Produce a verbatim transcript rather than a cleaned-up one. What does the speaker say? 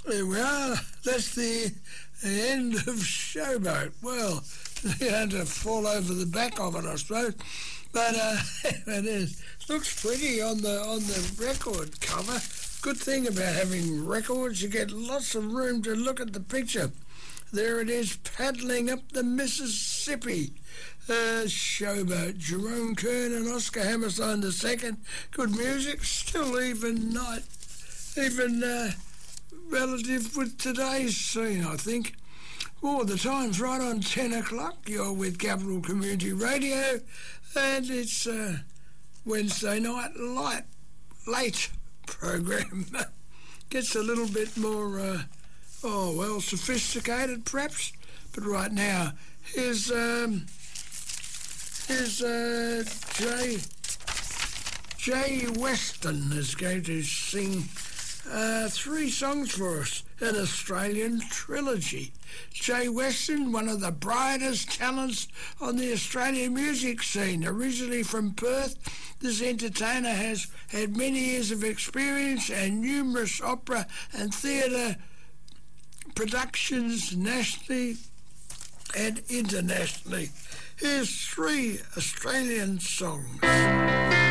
There we are. That's the, the end of Showboat. Well, you had to fall over the back of it, I suppose. But uh, it is. Looks pretty on the on the record cover. Good thing about having records, you get lots of room to look at the picture. There it is, paddling up the Mississippi. Uh, Showboat, Jerome Kern and Oscar Hammerstein the second. Good music, still even night, even uh, relative with today's scene, I think. Well, the time's right on ten o'clock. You're with Capital Community Radio, and it's uh, Wednesday night light, late program. Gets a little bit more, uh, oh, well, sophisticated perhaps. But right now, here's, um, here's uh, Jay, Jay Weston is going to sing uh, three songs for us, an Australian trilogy. Jay Weston, one of the brightest talents on the Australian music scene. Originally from Perth, this entertainer has had many years of experience and numerous opera and theatre productions nationally and internationally. Here's three Australian songs.